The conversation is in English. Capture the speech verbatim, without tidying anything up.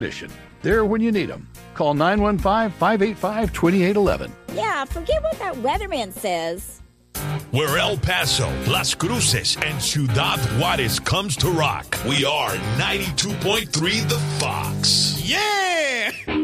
Mission. There when you need them. Call nine one five, five eight five, two eight one one. Yeah, forget what that weatherman says. Where El Paso, Las Cruces, and Ciudad Juarez comes to rock, we are ninety-two point three The Fox. Yeah!